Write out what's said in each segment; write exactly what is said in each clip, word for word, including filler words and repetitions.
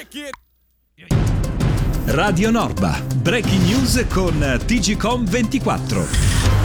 Radio Norba, breaking news con T G Com ventiquattro.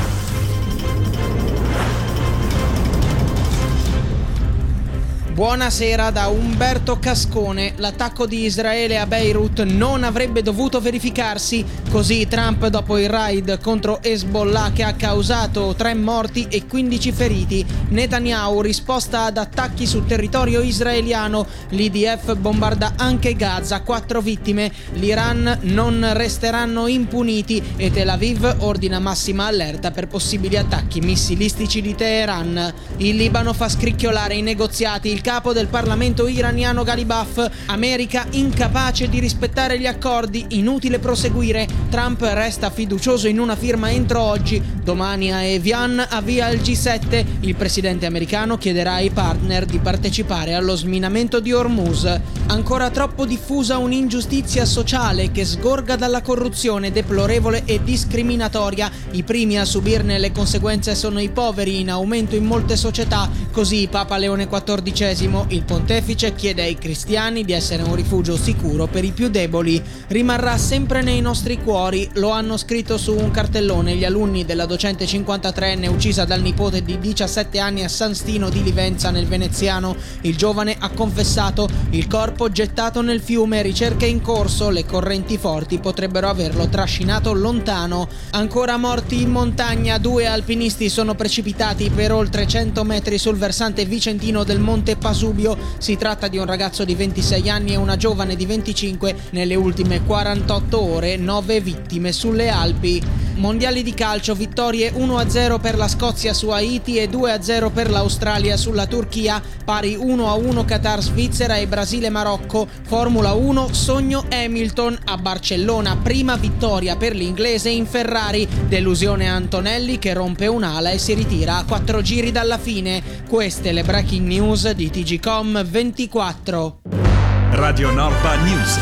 Buonasera da Umberto Cascone. L'attacco di Israele a Beirut non avrebbe dovuto verificarsi. Così Trump dopo il raid contro Hezbollah che ha causato tre morti e quindici feriti. Netanyahu risposta ad attacchi sul territorio israeliano. L'I D F bombarda anche Gaza, quattro vittime. L'Iran non resteranno impuniti e Tel Aviv ordina massima allerta per possibili attacchi missilistici di Teheran. Il Libano fa scricchiolare i negoziati. Il capo del Parlamento iraniano Ghalibaf. America incapace di rispettare gli accordi, inutile proseguire. Trump resta fiducioso in una firma entro oggi. Domani a Evian avvia il G sette. Il presidente americano chiederà ai partner di partecipare allo sminamento di Hormuz. Ancora troppo diffusa un'ingiustizia sociale che sgorga dalla corruzione deplorevole e discriminatoria. I primi a subirne le conseguenze sono i poveri, in aumento in molte società. Così Papa Leone quattordicesimo, il pontefice, chiede ai cristiani di essere un rifugio sicuro per i più deboli. Rimarrà sempre nei nostri cuori, lo hanno scritto su un cartellone gli alunni della docente cinquantatreenne uccisa dal nipote di diciassette anni a San Stino di Livenza nel Veneziano. Il giovane ha confessato: il corpo gettato nel fiume, ricerche in corso, le correnti forti potrebbero averlo trascinato lontano. Ancora morti in montagna, due alpinisti sono precipitati per oltre cento metri sul versante vicentino del Monte Pasubio. Si tratta di un ragazzo di ventisei anni e una giovane di venticinque. Nelle ultime quarantotto ore nove vittime sulle Alpi. Mondiali di calcio, vittorie uno a zero per la Scozia su Haiti e due a zero per l'Australia sulla Turchia, pari uno a uno Qatar, Svizzera e Brasile Marocco. Formula uno, sogno Hamilton a Barcellona, prima vittoria per l'inglese in Ferrari. Delusione Antonelli che rompe un'ala e si ritira a quattro giri dalla fine. Queste le breaking news di T G Com ventiquattro. Radio Norba News.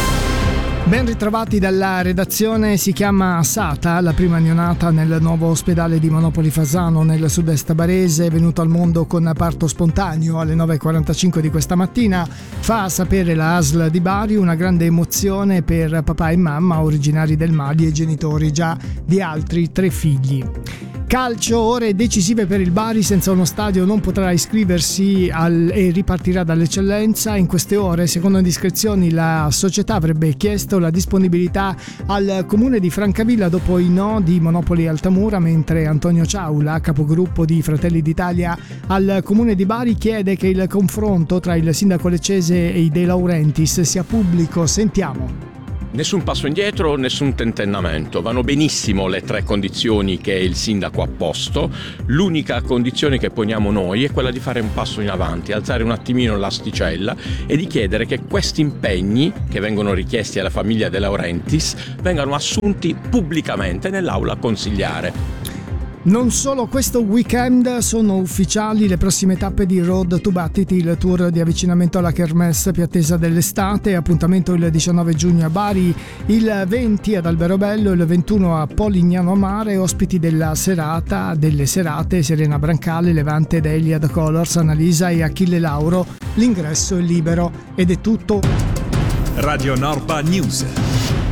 Ben ritrovati dalla redazione. Si chiama Sata, la prima neonata nel nuovo ospedale di Monopoli Fasano nel sud-est barese, è venuto al mondo con parto spontaneo alle nove e quarantacinque di questa mattina. Fa sapere la A S L di Bari, una grande emozione per papà e mamma originari del Mali e genitori già di altri tre figli. Calcio, ore decisive per il Bari, senza uno stadio non potrà iscriversi al, e ripartirà dall'eccellenza. In queste ore, secondo indiscrezioni, la società avrebbe chiesto la disponibilità al comune di Francavilla dopo i no di Monopoli Altamura, mentre Antonio Ciaula, capogruppo di Fratelli d'Italia al comune di Bari, chiede che il confronto tra il sindaco leccese e i De Laurentiis sia pubblico. Sentiamo. Nessun passo indietro, nessun tentennamento. Vanno benissimo le tre condizioni che il sindaco ha posto. L'unica condizione che poniamo noi è quella di fare un passo in avanti, alzare un attimino l'asticella e di chiedere che questi impegni che vengono richiesti alla famiglia De Laurentiis vengano assunti pubblicamente nell'aula consigliare. Non solo questo weekend sono ufficiali le prossime tappe di Road to Battiti, il tour di avvicinamento alla kermesse più attesa dell'estate. Appuntamento il diciannove giugno a Bari, il venti ad Alberobello, il ventuno a Polignano a Mare. Ospiti della serata, delle serate, Serena Brancale, Levante Delia, The Colors, Annalisa e Achille Lauro. L'ingresso è libero ed è tutto. Radio Norba News.